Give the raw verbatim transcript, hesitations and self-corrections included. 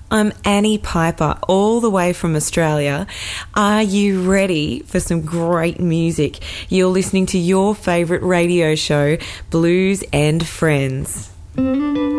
I'm Annie Piper, all the way from Australia. Are you ready for some great music? You're listening to your favourite radio show, Blues and Friends.